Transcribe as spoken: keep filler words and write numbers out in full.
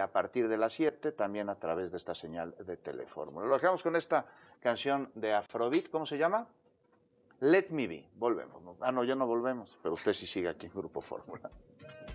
a partir de las siete también a través de esta señal de Telefórmula. Lo dejamos con esta canción de Afrobeat, ¿cómo se llama? Let Me Be. Volvemos. Ah, no, ya no volvemos, pero usted sí sigue aquí en Grupo Fórmula.